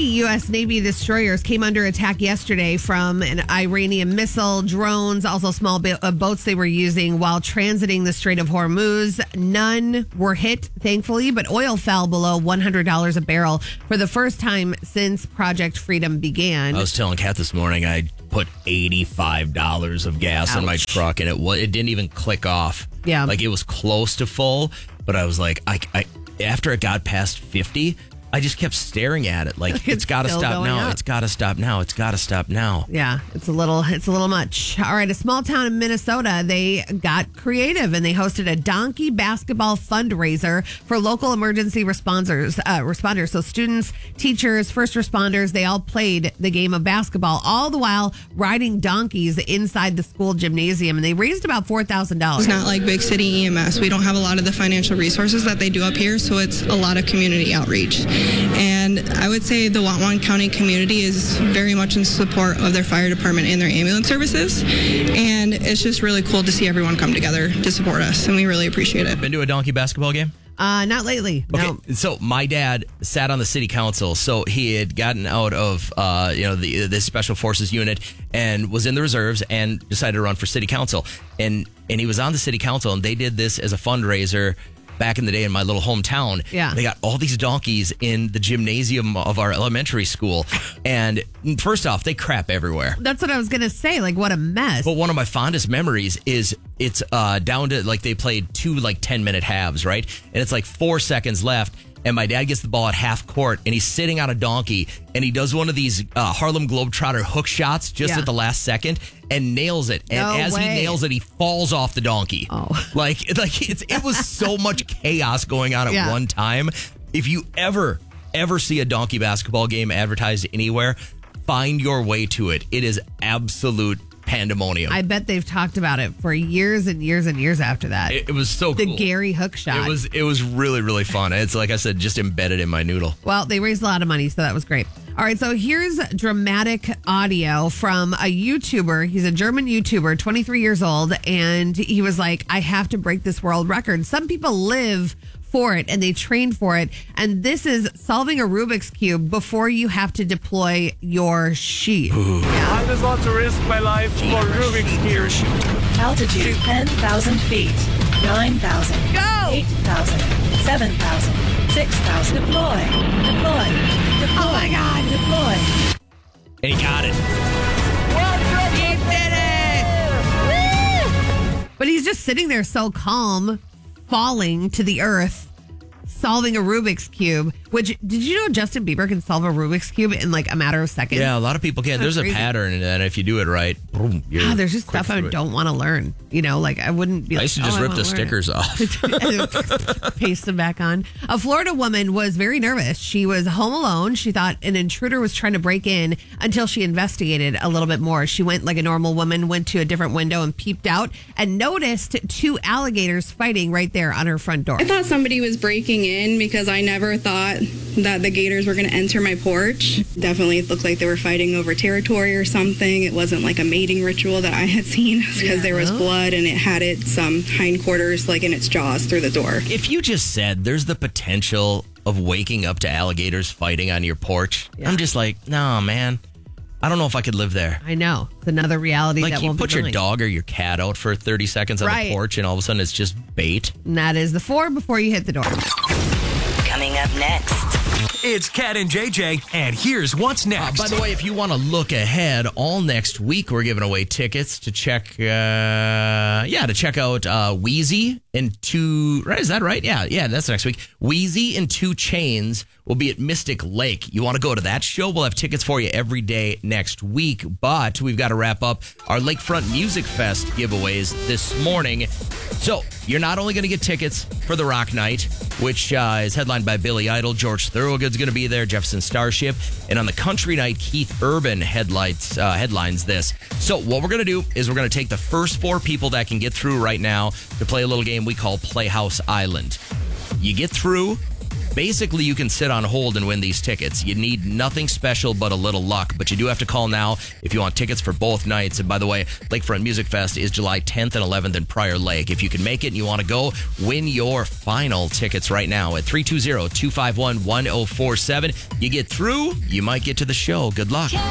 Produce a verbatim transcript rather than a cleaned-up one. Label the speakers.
Speaker 1: U S. Navy destroyers came under attack yesterday from an Iranian missile, drones, also small bo- uh, boats they were using while transiting the Strait of Hormuz. None were hit, thankfully, but oil fell below one hundred dollars a barrel for the first time since Project Freedom began.
Speaker 2: I was telling Kat this morning I put eighty-five dollars of gas
Speaker 1: Ouch.
Speaker 2: in my truck, and it wa- it didn't even click off.
Speaker 1: Yeah.
Speaker 2: Like, it was close to full, but I was like, I, I after it got past fifty, I just kept staring at it like,
Speaker 1: It's
Speaker 2: it's got to
Speaker 1: still
Speaker 2: stop
Speaker 1: going
Speaker 2: now.
Speaker 1: up.
Speaker 2: It's got to stop now. It's got to stop now.
Speaker 1: Yeah, it's a little it's a little much. All right, a small town in Minnesota, they got creative and they hosted a donkey basketball fundraiser for local emergency responders. Uh, responders, so students, teachers, first responders, they all played the game of basketball, all the while riding donkeys inside the school gymnasium, and they raised about four thousand dollars.
Speaker 3: It's not like big city E M S. We don't have a lot of the financial resources that they do up here, so it's a lot of community outreach. And I would say the Whatwan County community is very much in support of their fire department and their ambulance services. And it's just really cool to see everyone come together to support us, and we really appreciate it.
Speaker 2: Been to a donkey basketball game?
Speaker 1: Uh, not lately.
Speaker 2: Okay,
Speaker 1: No.
Speaker 2: so my dad sat on the city council, so he had gotten out of uh, you know the the special forces unit and was in the reserves and decided to run for city council, and and he was on the city council, and they did this as a fundraiser back in the day in my little hometown.
Speaker 1: Yeah.
Speaker 2: They got all these donkeys in the gymnasium of our elementary school, and first off, they crap everywhere.
Speaker 1: That's what I was going to say. Like, what a mess.
Speaker 2: But one of my fondest memories is it's uh, down to, like, they played two, like, ten-minute halves, right? And it's, like, four seconds left, and my dad gets the ball at half court, and he's sitting on a donkey, and he does one of these uh, Harlem Globetrotter hook shots just
Speaker 1: Yeah.
Speaker 2: at the last second and nails it. And
Speaker 1: No
Speaker 2: as
Speaker 1: way.
Speaker 2: he nails it, he falls off the donkey.
Speaker 1: Oh.
Speaker 2: Like, like it's, it was so much chaos going on at
Speaker 1: Yeah.
Speaker 2: one time. If you ever, ever see a donkey basketball game advertised anywhere, find your way to it. It is absolute pandemonium.
Speaker 1: I bet they've talked about it for years and years and years after that.
Speaker 2: It, it was so
Speaker 1: the
Speaker 2: cool.
Speaker 1: Gary Hook shot.
Speaker 2: It was it was really, really fun. It's like I said, just embedded in my noodle.
Speaker 1: Well, they raised a lot of money, so that was great. All right, so here's dramatic audio from a YouTuber. He's a German YouTuber, twenty-three years old, and he was like, I have to break this world record. Some people live for it and they train for it, and this is solving a Rubik's Cube before you have to deploy your sheet.
Speaker 4: I just want to risk my life for Rubik's Cube.
Speaker 5: Altitude ten thousand feet, nine thousand,
Speaker 1: Go!
Speaker 5: eight thousand, seven thousand, six thousand. Deploy, deploy, deploy.
Speaker 1: Oh my God.
Speaker 5: Deploy.
Speaker 2: And he got it.
Speaker 1: He did it! Woo! But he's just sitting there so calm, falling to the earth, solving a Rubik's Cube. Which, did you know Justin Bieber can solve a Rubik's Cube in like a matter of seconds?
Speaker 2: Yeah, a lot of people can.
Speaker 1: That's
Speaker 2: There's
Speaker 1: crazy.
Speaker 2: a pattern, and if you do it right, boom, you're
Speaker 1: Ah, there's just
Speaker 2: quick
Speaker 1: stuff I
Speaker 2: through it.
Speaker 1: don't want to learn. You know, like I wouldn't be
Speaker 2: I
Speaker 1: like,
Speaker 2: used to just
Speaker 1: oh, I
Speaker 2: rip
Speaker 1: wanna
Speaker 2: the
Speaker 1: learn
Speaker 2: stickers off.
Speaker 1: it. Paste them back on. A Florida woman was very nervous. She was home alone. She thought an intruder was trying to break in until she investigated a little bit more. She went like a normal woman, went to a different window and peeped out and noticed two alligators fighting right there on her front door.
Speaker 3: I thought somebody was breaking in because I never thought that the gators were going to enter my porch. Definitely looked like they were fighting over territory or something. It wasn't like a mating ritual that I had seen because
Speaker 1: Yeah.
Speaker 3: there was blood and it had its um, hindquarters like in its jaws through the door.
Speaker 2: If you just said there's the potential of waking up to alligators fighting on your porch,
Speaker 1: Yeah.
Speaker 2: I'm just like, no, man. I don't know if I could live there.
Speaker 1: I know. It's another reality
Speaker 2: Like,
Speaker 1: that
Speaker 2: you
Speaker 1: won't
Speaker 2: put
Speaker 1: be
Speaker 2: your
Speaker 1: mine.
Speaker 2: dog or your cat out for thirty seconds on
Speaker 1: Right.
Speaker 2: the porch, and all of a sudden it's just bait.
Speaker 1: And that is the four before you hit the door.
Speaker 6: Coming up next.
Speaker 7: It's Kat and J J, and here's what's
Speaker 2: Uh,
Speaker 7: next.
Speaker 2: by the way, if you want to look ahead, all next week we're giving away tickets to check, uh, yeah, to check out uh, Wheezy and Two. Right? Is that right? Yeah, yeah, that's next week. Wheezy and Two Chains will be at Mystic Lake. You want to go to that show? We'll have tickets for you every day next week. But we've got to wrap up our Lakefront Music Fest giveaways this morning. So you're not only going to get tickets for the Rock Night, which uh, is headlined by Billy Idol, George Thorogood's going to be there, Jefferson Starship, and on the Country Night, Keith Urban headlights uh, headlines this. So what we're going to do is we're going to take the first four people that can get through right now to play a little game we call Playhouse Island. You get through, Basically, you can sit on hold and win these tickets. You need nothing special but a little luck, but you do have to call now if you want tickets for both nights. And by the way, Lakefront Music Fest is July tenth and eleventh in Prior Lake. If you can make it and you want to go, win your final tickets right now at three two zero, two five one, one zero four seven. You get through, you might get to the show. Good luck.